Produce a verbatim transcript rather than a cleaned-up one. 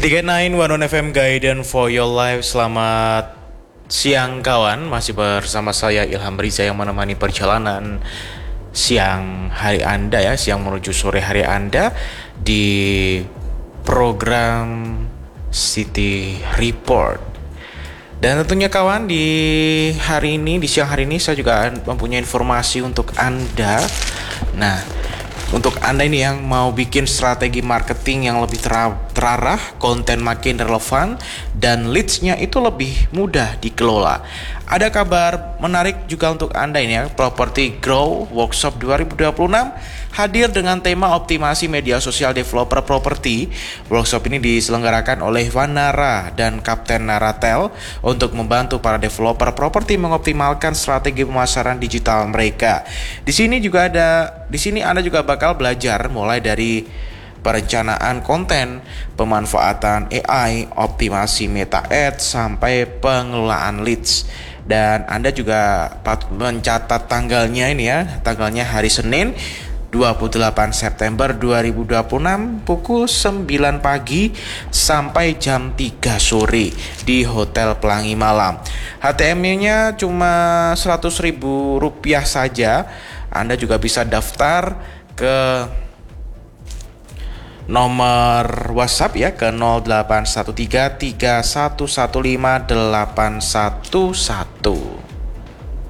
Tiga Nine One On F M Guidance for Your Life. Selamat siang kawan, masih bersama saya Ilham Riza yang menemani perjalanan siang hari Anda ya, siang menuju sore hari Anda di program City Report. Dan tentunya kawan, di hari ini, di siang hari ini saya juga mempunyai informasi untuk Anda. Nah, untuk Anda ini yang mau bikin strategi marketing yang lebih terarah, konten makin relevan, dan leads-nya itu lebih mudah dikelola. Ada kabar menarik juga untuk Anda ini ya, Property Grow Workshop dua ribu dua puluh enam hadir dengan tema optimasi media sosial developer properti. Workshop ini diselenggarakan oleh Wanara dan Kapten Naratel untuk membantu para developer properti mengoptimalkan strategi pemasaran digital mereka. Di sini juga ada, di sini Anda juga bakal belajar mulai dari perencanaan konten, pemanfaatan A I, optimasi meta ads, sampai pengelolaan leads. Dan Anda juga patut mencatat tanggalnya ini ya, tanggalnya hari Senin dua puluh delapan September dua ribu dua puluh enam pukul sembilan pagi sampai jam tiga sore di Hotel Pelangi Malam. H T M-nya cuma seratus ribu rupiah saja. Anda juga bisa daftar ke nomor WhatsApp ya, ke nol delapan satu tiga tiga satu satu lima delapan satu satu.